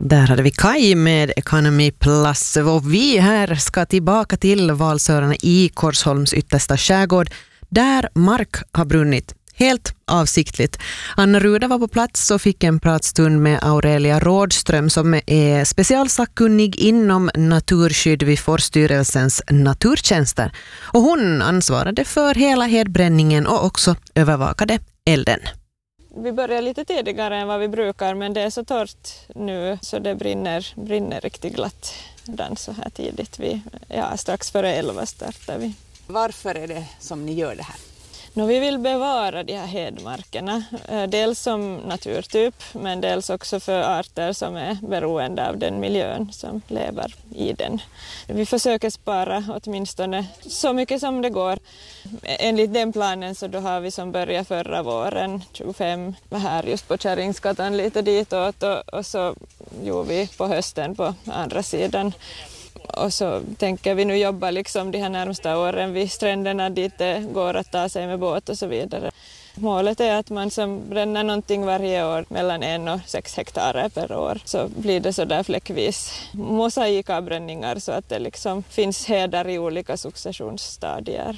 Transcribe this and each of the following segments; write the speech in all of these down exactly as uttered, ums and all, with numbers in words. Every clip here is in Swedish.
Där hade vi Kaj med Economy Plus och vi här ska tillbaka till Valsörarna i Korsholms yttersta skärgård där mark har brunnit. Helt avsiktligt. Anna Ruda var på plats och fick en pratstund med Aurelia Rådström som är specialsakkunnig inom naturskydd vid Forststyrelsens naturtjänster. Och hon ansvarade för hela hedbränningen och också övervakade elden. Vi börjar lite tidigare än vad vi brukar, men det är så torrt nu så det brinner, brinner riktigt glatt redan så här tidigt. Vi, ja, strax före elva startar vi. Varför är det som ni gör det här? No, vi vill bevara de här hedmarkerna, dels som naturtyp men dels också för arter som är beroende av den miljön som lever i den. Vi försöker spara åtminstone så mycket som det går. Enligt den planen så då har vi som började förra våren, tjugofem, var här just på Kärringsgatan lite ditåt och, och så gjorde vi på hösten på andra sidan. Och så tänker vi nu jobba liksom de här närmsta åren vid stränderna dit det går att ta sig med båt och så vidare. Målet är att man som bränner någonting varje år mellan en och sex hektar per år så blir det så där fläckvis mosaikavbränningar så att det liksom finns hedar i olika successionsstadier.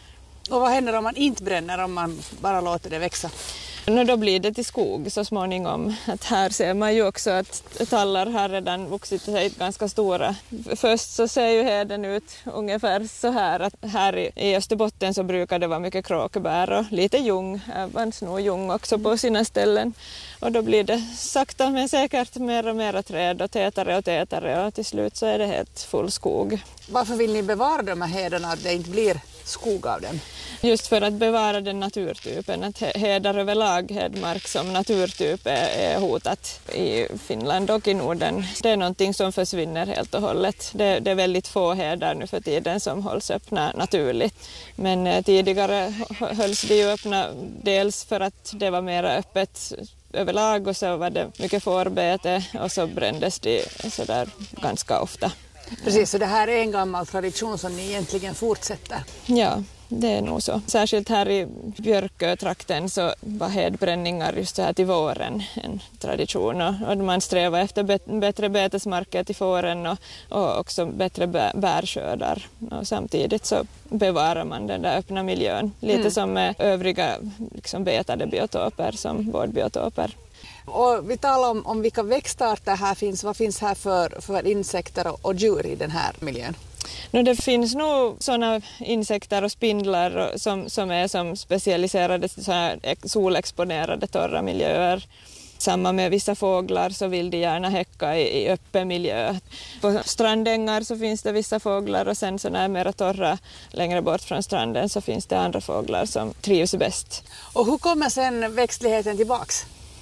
Och vad händer om man inte bränner, om man bara låter det växa? No, då blir det till skog så småningom. Att här ser man ju också att tallar har redan vuxit sig ganska stora. Först så ser ju heden ut ungefär så här. Att här i Österbotten så brukar det vara mycket kråkbär och lite ljung. Man snor ljung också på sina ställen. Och då blir det sakta men säkert mer och mer träd och tätare och tätare och till slut så är det helt full skog. Varför vill ni bevara de här hedarna att det inte blir skog av dem? Just för att bevara den naturtypen, att hedar överlag, hedmark som naturtyp är, är hotat i Finland och i Norden. Det är någonting som försvinner helt och hållet. Det, det är väldigt få hedar nu för tiden som hålls öppna naturligt. Men eh, tidigare hölls de ju öppna dels för att det var mer öppet överlag och så var det mycket fårbete och så brändes de så där ganska ofta. Precis, så det här är en gammal tradition som ni egentligen fortsätter. Ja, det är nog så. Särskilt här i Björkötrakten så var hedbränningar just så här till våren en tradition. Och man strävar efter bättre betesmarker till fåren och, och också bättre bärskördar. Och samtidigt så bevarar man den där öppna miljön. Lite mm. som med övriga liksom betade biotoper som vårdbiotoper. Och vi talar om, om vilka växtarter här finns. Vad finns här för, för insekter och, och djur i den här miljön? No, det finns nog sådana insekter och spindlar som, som är som specialiserade så här solexponerade torra miljöer. Samma med vissa fåglar så vill de gärna häcka i, i öppen miljö. På strandängar så finns det vissa fåglar och sen så när det är mer torra längre bort från stranden så finns det andra fåglar som trivs bäst. Och hur kommer sen växtligheten tillbaks?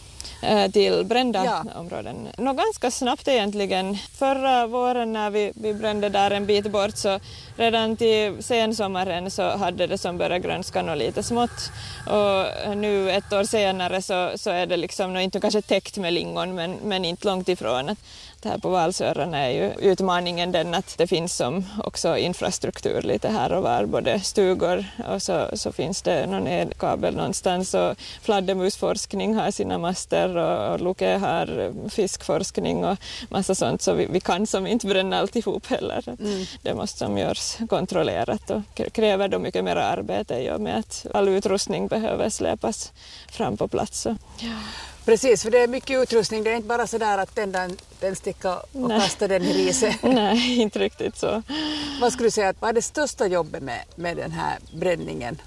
Till brända ja. områden. Nå, ganska snabbt egentligen. Förra våren när vi, vi brände där en bit bort så redan till sensommaren så hade det som börjat grönska och lite smått. Och nu ett år senare så, så är det liksom inte kanske täckt med lingon men, men inte långt ifrån. Det här på Valsörarna är ju utmaningen den att det finns som också infrastruktur lite här och var, både stugor och så, så finns det någon elkabel någonstans och fladdermusforskning har sina master och, och Loke har fiskforskning och massa sånt så vi, vi kan som inte bränna alltihop heller. Mm. Det måste som görs kontrollerat och kräver då mycket mer arbete i och med att all utrustning behöver släpas fram på plats. Ja. Precis, för det är mycket utrustning. Det är inte bara så där att tända en tändsticka och Nej. kasta den i riset. Nej, inte riktigt så. Vad skulle du säga, vad är det största jobbet med, med den här bränningen?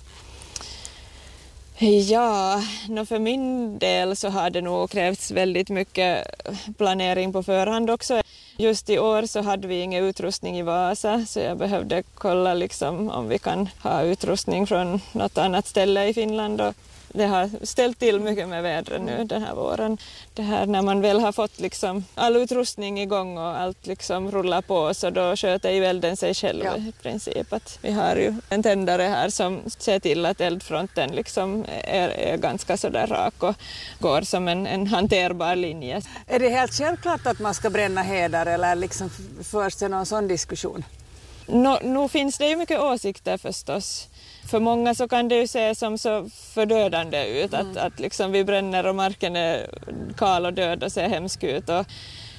Ja, no för min del så har det nog krävts väldigt mycket planering på förhand också. Just i år så hade vi ingen utrustning i Vasa så jag behövde kolla liksom om vi kan ha utrustning från något annat ställe i Finland. Och det har ställt till mycket med vädret nu den här våren. Det här när man väl har fått liksom all utrustning igång och allt liksom rullar på så då sköter ju elden sig själv ja. i princip. Att vi har ju en tändare här som ser till att eldfronten liksom är, är ganska sådär rak och går som en, en hanterbar linje. Är det helt självklart att man ska bränna hedar eller liksom förs det någon sån diskussion? No, nu finns det ju mycket åsikter förstås. För många så kan det ju se som så fördödande ut mm. att, att liksom vi bränner och marken är kal och död och ser hemsk ut. Och